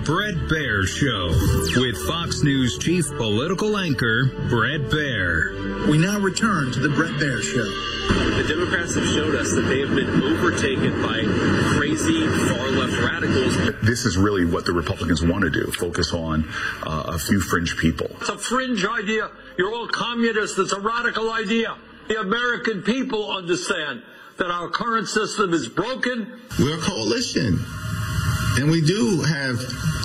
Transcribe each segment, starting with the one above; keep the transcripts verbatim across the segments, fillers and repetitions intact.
Bret Baier Show with Fox News chief political anchor Bret Baier. We now return to the Bret Baier Show. The Democrats have showed us that they have been overtaken by crazy far-left radicals. This is really what the Republicans want to do, focus on uh, a few fringe people. It's a fringe idea. You're all communists. It's a radical idea. The American people understand that our current system is broken. We're a coalition, and we do have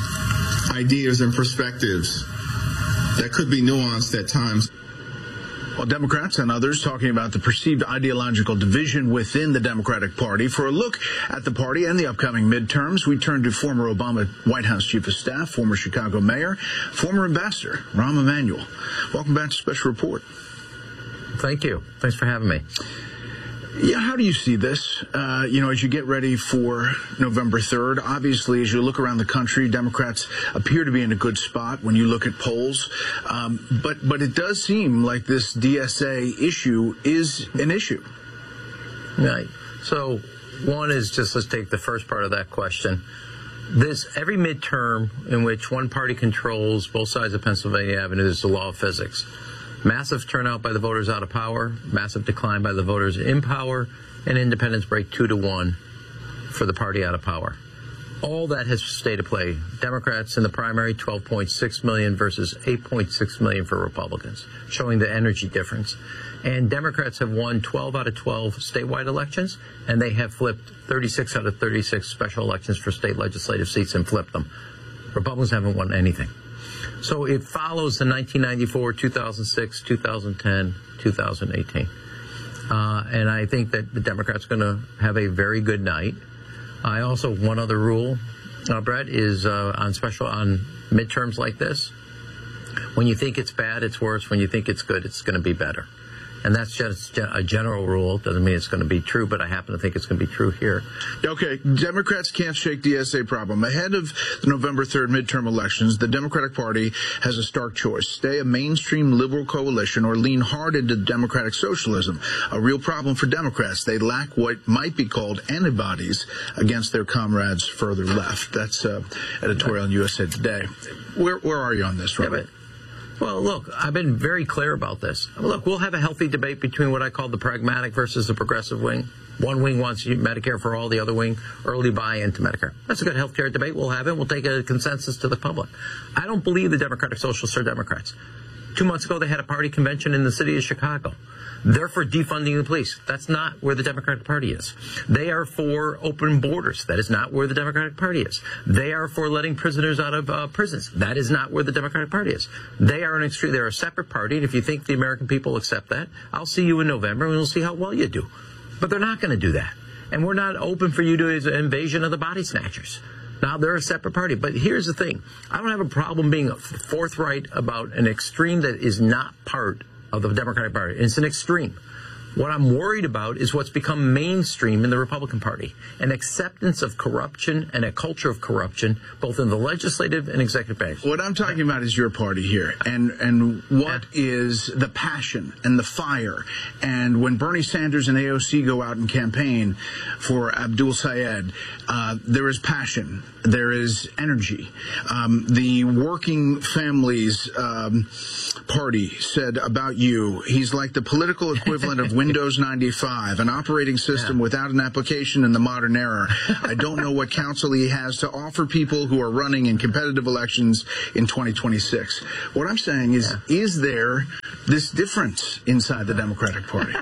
ideas and perspectives that could be nuanced at times. Well, Democrats and others talking about the perceived ideological division within the Democratic Party. For a look at the party and the upcoming midterms, we turn to former Obama White House Chief of Staff, former Chicago Mayor, former Ambassador Rahm Emanuel. Welcome back to Special Report. Thank you. Thanks for having me. Yeah, how do you see this, uh, you know, as you get ready for November third? Obviously, as you look around the country, Democrats appear to be in a good spot when you look at polls. Um, but, but it does seem like this D S A issue is an issue. Right. So one is just, let's take the first part of that question. This every midterm in which one party controls both sides of Pennsylvania Avenue is the law of physics. Massive turnout by the voters out of power, massive decline by the voters in power, and independents break two to one for the party out of power. All that has stayed to play. Democrats in the primary, twelve point six million versus eight point six million for Republicans, showing the energy difference. And Democrats have won twelve out of twelve statewide elections, and they have flipped thirty-six out of thirty-six special elections for state legislative seats and flipped them. Republicans haven't won anything. So it follows the nineteen ninety-four, two thousand six, two thousand ten, two thousand eighteen. Uh, and I think that the Democrats are going to have a very good night. I also, one other rule, uh, Brett, is uh, on special, on midterms like this, when you think it's bad, it's worse. When you think it's good, it's going to be better. And that's just a general rule. Doesn't mean it's going to be true, but I happen to think it's going to be true here. Okay, Democrats can't shake D S A problem. Ahead of the November third midterm elections, the Democratic Party has a stark choice. Stay a mainstream liberal coalition or lean hard into democratic socialism. A real problem for Democrats. They lack what might be called antibodies against their comrades further left. That's uh, editorial in U S A Today. Where, where are you on this, Robert? Yeah, Well, look, I've been very clear about this. Look, we'll have a healthy debate between what I call the pragmatic versus the progressive wing. One wing wants Medicare for all, the other wing early buy-in to Medicare. That's a good health care debate. We'll have it. We'll take a consensus to the public. I don't believe the Democratic Socialists are Democrats. Two months ago, they had a party convention in the city of Chicago. They're for defunding the police. That's not where the Democratic Party is. They are for open borders. That is not where the Democratic Party is. They are for letting prisoners out of uh, prisons. That is not where the Democratic Party is. They are an extreme. They're a separate party, and if you think the American people accept that, I'll see you in November, and we'll see how well you do. But they're not going to do that, and we're not open for you to as an invasion of the body snatchers. Now, they're a separate party. But here's the thing. I don't have a problem being forthright about an extreme that is not part of the Democratic Party. It's an extreme. What I'm worried about is what's become mainstream in the Republican Party, an acceptance of corruption and a culture of corruption, both in the legislative and executive branch. What I'm talking about is your party here, and and what is the passion and the fire. And when Bernie Sanders and A O C go out and campaign for Abdul Sayed, uh, there is passion, there is energy. Um, the Working Families um, Party said about you, he's like the political equivalent of Windows ninety-five, an operating system yeah. without an application in the modern era. I don't know what counsel he has to offer people who are running in competitive elections in twenty twenty-six. What I'm saying is, yeah. is there this difference inside the Democratic Party?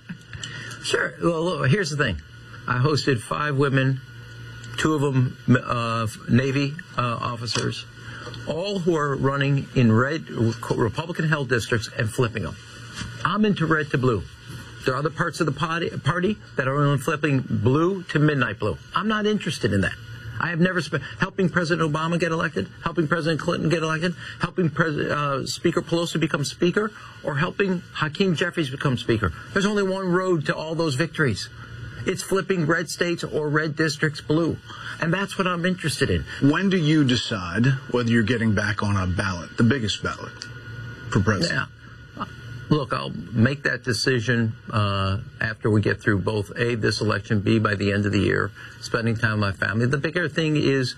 Sure. Well, look, here's the thing. I hosted five women, two of them uh, Navy uh, officers, all who are running in red Republican-held districts and flipping them. I'm into red to blue. There are other parts of the party, party that are only flipping blue to midnight blue. I'm not interested in that. I have never spent helping President Obama get elected, helping President Clinton get elected, helping Pres uh, Speaker Pelosi become Speaker, or helping Hakeem Jeffries become Speaker. There's only one road to all those victories. It's flipping red states or red districts blue. And that's what I'm interested in. When do you decide whether you're getting back on a ballot, the biggest ballot for president? Yeah. Look, I'll make that decision uh, after we get through both A, this election, B, by the end of the year, spending time with my family. The bigger thing is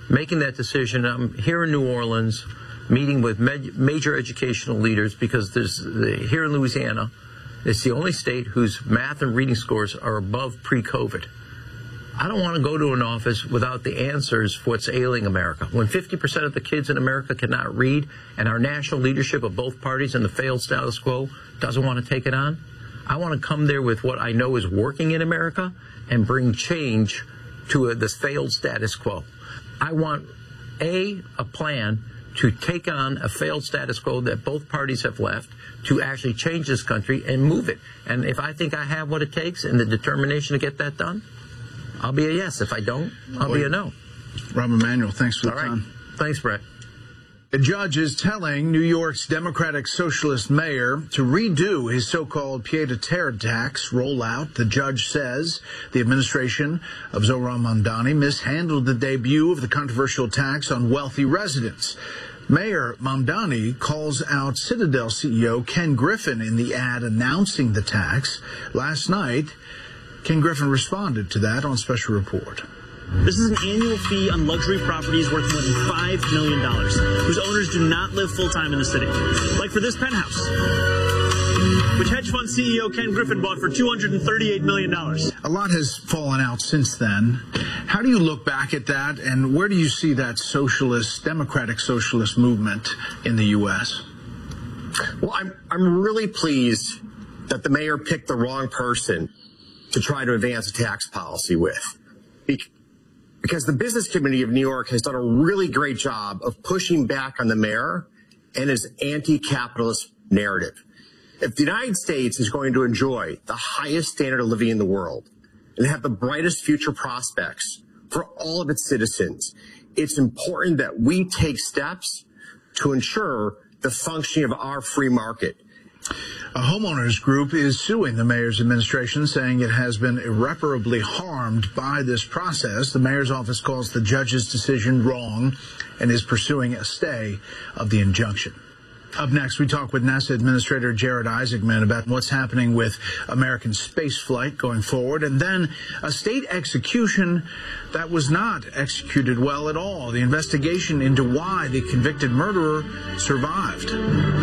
making that decision. I'm here in New Orleans, meeting with major educational leaders because there's here in Louisiana, it's the only state whose math and reading scores are above pre-COVID. I don't want to go to an office without the answers for what's ailing America. When fifty percent of the kids in America cannot read, and our national leadership of both parties and the failed status quo doesn't want to take it on, I want to come there with what I know is working in America and bring change to a, this failed status quo. I want, A, a plan to take on a failed status quo that both parties have left, to actually change this country and move it. And if I think I have what it takes and the determination to get that done, I'll be a yes. If I don't, I'll be a no. Rob Emanuel, thanks for the All right. time. Thanks, Brett. A judge is telling New York's Democratic Socialist mayor to redo his so-called pied-à-terre tax rollout. The judge says the administration of Zohran Mamdani mishandled the debut of the controversial tax on wealthy residents. Mayor Mamdani calls out Citadel C E O Ken Griffin in the ad announcing the tax. Last night, Ken Griffin responded to that on Special Report. This is an annual fee on luxury properties worth more than five million dollars, whose owners do not live full-time in the city. Like for this penthouse, which hedge fund C E O Ken Griffin bought for two hundred thirty-eight million dollars. A lot has fallen out since then. How do you look back at that, and where do you see that socialist, democratic socialist movement in the U S? Well, I'm, I'm really pleased that the mayor picked the wrong person to try to advance a tax policy with. Because the business community of New York has done a really great job of pushing back on the mayor and his anti-capitalist narrative. If the United States is going to enjoy the highest standard of living in the world and have the brightest future prospects for all of its citizens, it's important that we take steps to ensure the functioning of our free market. A homeowners group is suing the mayor's administration, saying it has been irreparably harmed by this process. The mayor's office calls the judge's decision wrong and is pursuing a stay of the injunction. Up next, we talk with NASA Administrator Jared Isaacman about what's happening with American spaceflight going forward, and then a state execution that was not executed well at all. The investigation into why the convicted murderer survived.